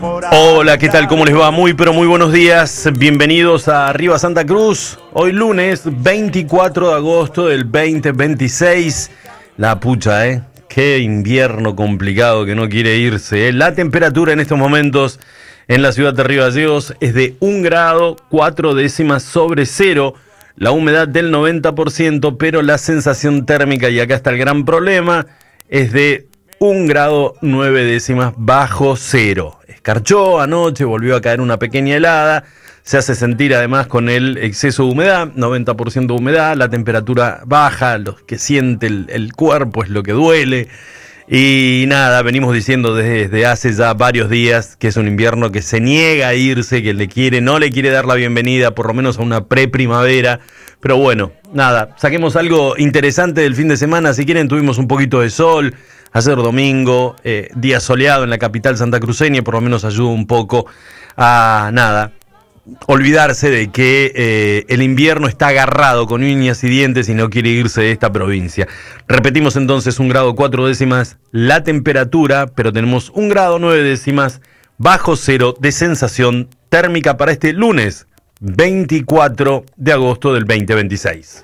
Hola, ¿qué tal? ¿Cómo les va? Muy, pero muy buenos días. Bienvenidos a Arriba Santa Cruz. Hoy lunes 24 de agosto del 2026. La pucha, ¿eh? Qué invierno complicado que no quiere irse, ¿eh? La temperatura en estos momentos en la ciudad de Río Gallegos es de 1 grado 4 décimas sobre cero. La humedad del 90%, pero la sensación térmica, y acá está el gran problema, es de 1 grado 9 décimas bajo cero. Escarchó anoche, volvió a caer una pequeña helada, se hace sentir además con el exceso de humedad, 90% de humedad, la temperatura baja, lo que siente el cuerpo es lo que duele. Y nada, venimos diciendo desde hace ya varios días que es un invierno que se niega a irse, que no le quiere dar la bienvenida, por lo menos a una preprimavera. Pero bueno, nada, saquemos algo interesante del fin de semana. Si quieren, tuvimos un poquito de sol. Ayer domingo, día soleado en la capital santacruceña, y por lo menos ayuda un poco a olvidarse de que el invierno está agarrado con uñas y dientes y no quiere irse de esta provincia. Repetimos entonces, 1 grado 4 décimas la temperatura, pero tenemos 1 grado 9 décimas bajo cero de sensación térmica para este lunes 24 de agosto del 2026.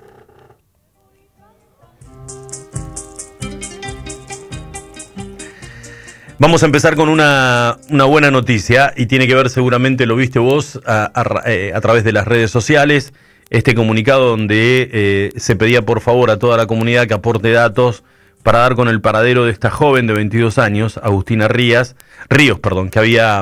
Vamos a empezar con una buena noticia, y tiene que ver, seguramente lo viste vos a través de las redes sociales, este comunicado donde se pedía por favor a toda la comunidad que aporte datos para dar con el paradero de esta joven de 22 años, Agustina Ríos, que había,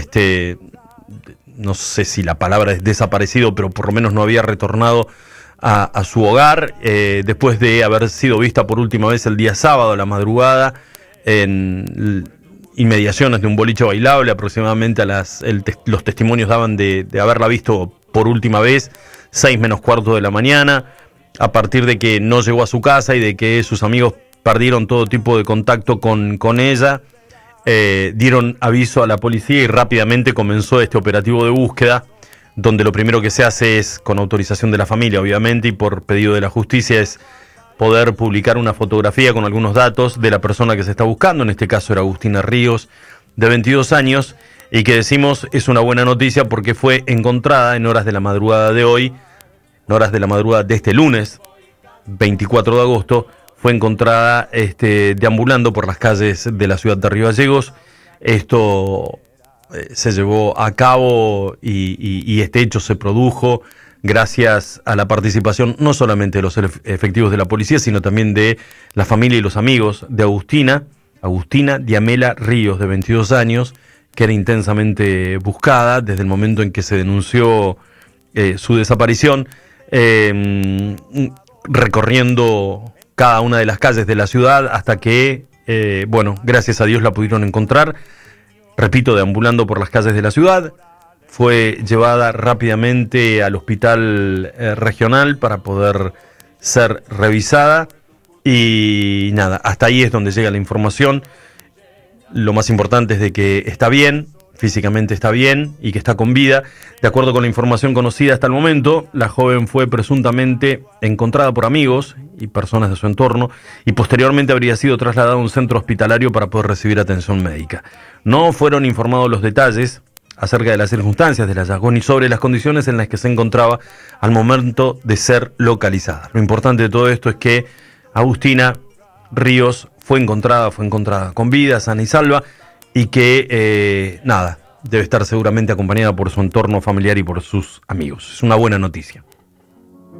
no sé si la palabra es desaparecido, pero por lo menos no había retornado a su hogar, después de haber sido vista por última vez el día sábado a la madrugada en inmediaciones de un boliche bailable. Aproximadamente los testimonios daban de haberla visto por última vez 6 menos cuarto de la mañana, a partir de que no llegó a su casa y de que sus amigos perdieron todo tipo de contacto con ella. Dieron aviso a la policía y rápidamente comenzó este operativo de búsqueda, donde lo primero que se hace es, con autorización de la familia obviamente y por pedido de la justicia, es poder publicar una fotografía con algunos datos de la persona que se está buscando. En este caso era Agustina Ríos, de 22 años, y que decimos es una buena noticia porque fue encontrada en horas de la madrugada de hoy, en horas de la madrugada de este lunes 24 de agosto, fue encontrada deambulando por las calles de la ciudad de Río Gallegos. Esto se llevó a cabo y este hecho se produjo gracias a la participación no solamente de los efectivos de la policía, sino también de la familia y los amigos de Agustina Diamela Ríos, de 22 años, que era intensamente buscada desde el momento en que se denunció su desaparición, recorriendo cada una de las calles de la ciudad hasta que, gracias a Dios la pudieron encontrar. Repito, deambulando por las calles de la ciudad. Fue llevada rápidamente al hospital regional para poder ser revisada. Y nada, hasta ahí es donde llega la información. Lo más importante es de que está bien, físicamente está bien y que está con vida. De acuerdo con la información conocida hasta el momento, la joven fue presuntamente encontrada por amigos y personas de su entorno y posteriormente habría sido trasladada a un centro hospitalario para poder recibir atención médica. No fueron informados los detalles acerca de las circunstancias del hallazgo ni sobre las condiciones en las que se encontraba al momento de ser localizada. Lo importante de todo esto es que Agustina Ríos fue encontrada con vida, sana y salva, y que debe estar seguramente acompañada por su entorno familiar y por sus amigos. Es una buena noticia.